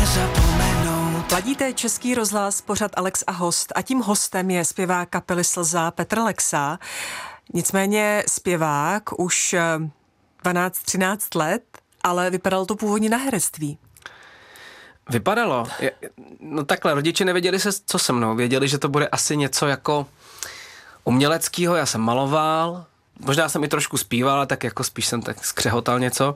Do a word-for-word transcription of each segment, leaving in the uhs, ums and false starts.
nezapomenout. Ladíte Český rozhlas, pořad Alex a host a tím hostem je zpěvák kapely Slza Petr Lexa. Nicméně zpěvák už dvanáct třináct let, ale vypadalo to původně na herectví. Vypadalo. No takhle, rodiče nevěděli se, co se mnou. Věděli, že to bude asi něco jako uměleckýho. Já jsem maloval, možná jsem i trošku zpíval, tak jako spíš jsem tak skřehotal něco.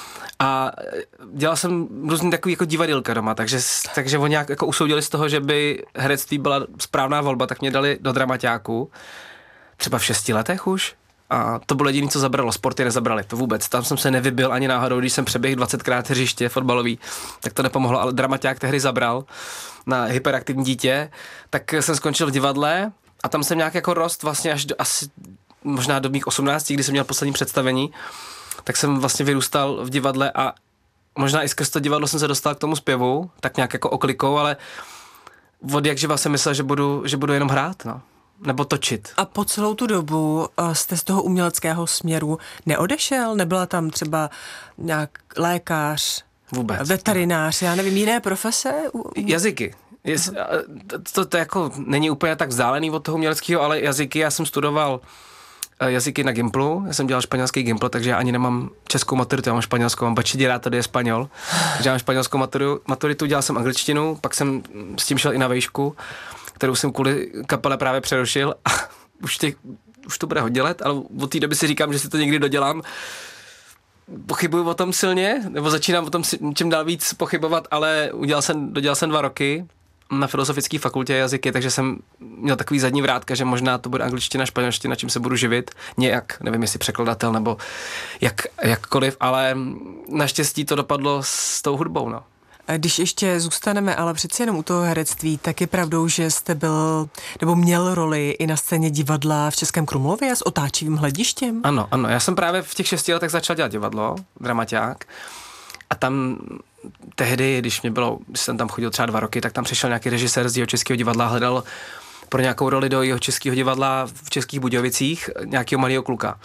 A dělal jsem různý takový jako divadýlka doma, takže, takže oni nějak jako usoudili z toho, že by herectví byla správná volba, tak mě dali do dramaťáku. Třeba v šesti letech už. A to bylo jediné, co zabralo. Sporty nezabrali, to vůbec. Tam jsem se nevybil ani náhodou, když jsem přeběhl dvacetkrát hřiště fotbalový, tak to nepomohlo, ale dramaťák tehdy zabral na hyperaktivní dítě, tak jsem skončil v divadle a tam jsem nějak jako rost vlastně až do, asi možná do mých osmnácti, kdy jsem měl poslední představení, tak jsem vlastně vyrůstal v divadle a možná i skrz to divadlo jsem se dostal k tomu zpěvu, tak nějak jako oklikou, ale od jak živa jsem myslel, že budu, že budu jenom hrát, no. Nebo točit. A po celou tu dobu jste z toho uměleckého směru neodešel? Nebyla tam třeba nějak lékař, vůbec, veterinář, já nevím, jiné profese? Jazyky. Jest, to, to, to jako není úplně tak vzdálený od toho uměleckého, ale jazyky, já jsem studoval jazyky na Gimplu, já jsem dělal španělský Gimpl, takže já ani nemám českou maturitu, já mám španělskou, mám bachillerato de español, takže já mám španělskou maturitu, maturitu, dělal jsem angličtinu, pak jsem s tím šel i na vejšku, kterou jsem kvůli kapele právě přerušil a už, těch, už to bude hodně let, ale od té doby si říkám, že si to někdy dodělám. Pochybuju o tom silně, nebo začínám o tom čím dál víc pochybovat, ale udělal jsem, dodělal jsem dva roky na Filozofické fakultě jazyky, takže jsem měl takový zadní vrátka, že možná to bude angličtina, španělština, čím se budu živit, nějak, nevím, jestli překladatel nebo jak, jakkoliv, ale naštěstí to dopadlo s tou hudbou, no. Když ještě zůstaneme, ale přeci jenom u toho herectví, tak je pravdou, že jste byl, nebo měl roli i na scéně divadla v Českém Krumlově s otáčivým hledištěm? Ano, ano, já jsem právě v těch šesti letech začal dělat divadlo, dramaťák, a tam tehdy, když mě bylo, když jsem tam chodil třeba dva roky, tak tam přišel nějaký režisér z Jihočeského divadla a hledal pro nějakou roli do Jihočeského divadla v Českých Budějovicích nějakého malého kluka.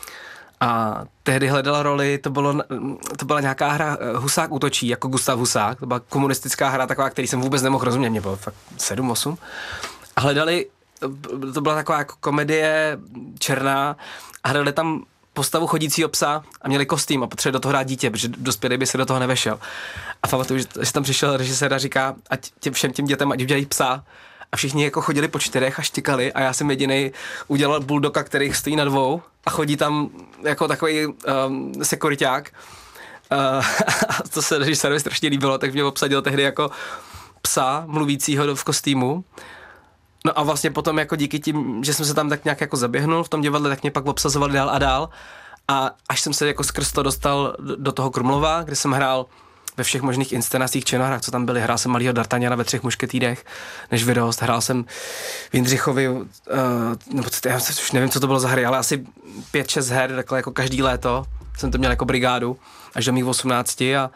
A tehdy hledala roli, to, bylo, to byla nějaká hra Husák útočí, jako Gustav Husák, to byla komunistická hra taková, který jsem vůbec nemohl rozumět, mě bylo fakt sedm, osm. A hledali, to byla taková jako komedie černá a hledali tam postavu chodícího psa a měli kostým a potřebovali do toho hrát dítě, protože dospělý by se do toho nevešel. A pamatuju, že tam přišel režisér a říká, ať tě, všem těm dětem ať udělají psa. A všichni jako chodili po čtyřech a štikali a já jsem jedinej udělal bulldoga, který stojí na dvou a chodí tam jako takový um, sekuriťák. Uh, a to se režisérovi strašně líbilo, tak mě obsadil tehdy jako psa mluvícího v kostýmu. No a vlastně potom jako díky tím, že jsem se tam tak nějak jako zaběhnul v tom divadle, tak mě pak obsazovali dál a dál. A až jsem se jako skrz to dostal do toho Krumlova, kde jsem hrál ve všech možných inscenacích, činohrách, co tam byly. Hrál jsem malýho D'Artagnana ve Třech mušketýrech, než vyrost. Hrál jsem v Jindřichovi, uh, nebo já už nevím, co to bylo za hry, ale asi pět, šest her, takhle jako každý léto. Jsem to měl jako brigádu až do mých osmnácti a,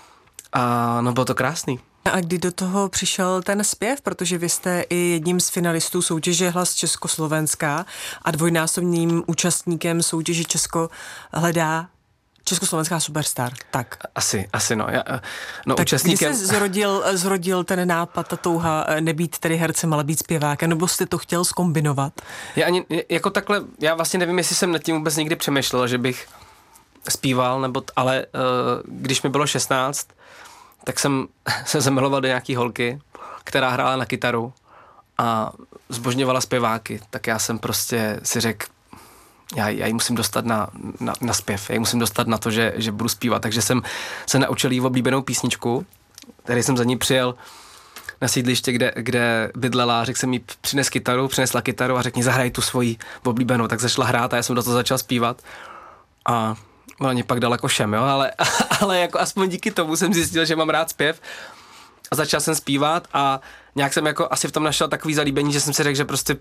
a no bylo to krásný. A kdy do toho přišel ten zpěv, protože vy jste i jedním z finalistů soutěže Hlas Československa a dvojnásobným účastníkem soutěže Česko hledá Československá superstar, tak. Asi, asi no. Já, no tak účastníkem... kdy se zrodil, zrodil ten nápad, ta touha nebýt tedy hercem, ale být zpěvákem, nebo jste to chtěl zkombinovat? Já ani, jako takhle, já vlastně nevím, jestli jsem nad tím vůbec nikdy přemýšlel, že bych zpíval, nebo t, ale uh, když mi bylo šestnáct, tak jsem se zamiloval do nějaký holky, která hrála na kytaru a zbožňovala zpěváky, tak já jsem prostě si řekl, já, já ji musím dostat na, na, na zpěv, já ji musím dostat na to, že, že budu zpívat, takže jsem se naučil jí oblíbenou písničku, který jsem za ní přijel na sídliště, kde, kde bydlela, řekl jsem jí, přines kytaru, přinesla kytaru a řekni, zahraj tu svoji oblíbenou, tak začala hrát a já jsem do toho začal zpívat a ona mě pak dala košem, jo, ale, ale jako aspoň díky tomu jsem zjistil, že mám rád zpěv a začal jsem zpívat a nějak jsem jako asi v tom našel takový zalíbení, že jsem si řekl, že prostě,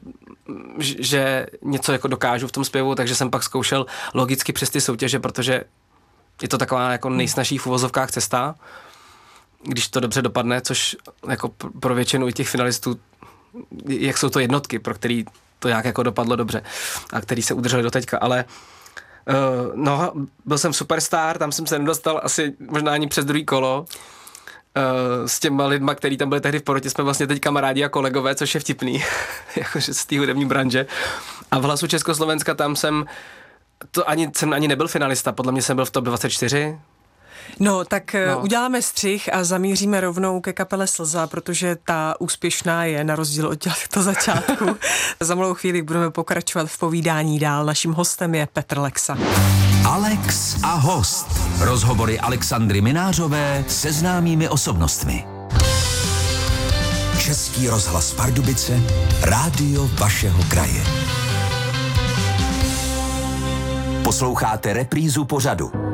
že něco jako dokážu v tom zpěvu, takže jsem pak zkoušel logicky přes ty soutěže, protože je to taková jako nejsnažší v uvozovkách cesta, když to dobře dopadne, což jako pro většinu i těch finalistů, jak jsou to jednotky, pro který to nějak jako dopadlo dobře a který se udrželi do teďka, ale Uh, no, byl jsem superstar, tam jsem se nedostal asi možná ani přes druhý kolo s těma lidma, který tam byli tehdy v porotě, jsme vlastně teď kamarádi a kolegové, což je vtipný, jakože z té hudební branže. A v Hlasu Československa tam jsem, to ani, jsem ani nebyl finalista, podle mě jsem byl v top dvacet čtyři. No, tak No. uděláme střih a zamíříme rovnou ke kapele Slza, protože ta úspěšná je na rozdíl od těchto začátku. Za malou chvíli budeme pokračovat v povídání dál. Naším hostem je Petr Lexa. Alex a host. Rozhovory Alexandry Minářové se známými osobnostmi. Český rozhlas Pardubice, rádio vašeho kraje. Posloucháte reprízu pořadu